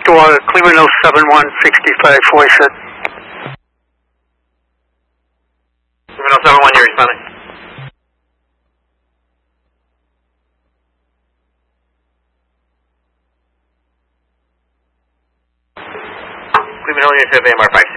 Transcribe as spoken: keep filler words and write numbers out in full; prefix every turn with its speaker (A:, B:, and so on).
A: Stillwater, Cleveland oh seven one, sixty-five, voice it.
B: Cleveland oh seven one, you're responding. Cleveland Hill, Unit five, A M R five